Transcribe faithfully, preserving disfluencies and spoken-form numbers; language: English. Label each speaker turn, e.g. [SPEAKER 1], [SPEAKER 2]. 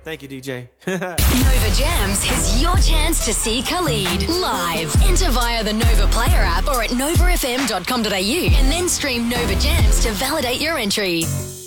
[SPEAKER 1] Thank you, D J.
[SPEAKER 2] Nova Jams is your chance to see Khalid live. Enter via the Nova Player app or at nova f m dot com dot a u and then stream Nova Jams to validate your entry.